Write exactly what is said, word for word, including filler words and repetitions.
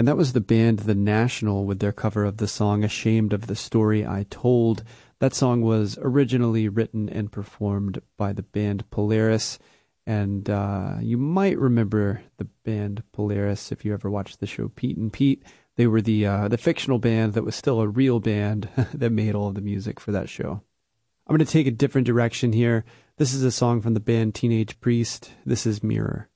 And that was the band The National with their cover of the song Ashamed of the Story I Told. That song was originally written and performed by the band Polaris. And uh, you might remember the band Polaris if you ever watched the show Pete and Pete. They were the uh, the fictional band that was still a real band that made all of the music for that show. I'm going to take a different direction here. This is a song from the band Teenage Priest. This is Mirror.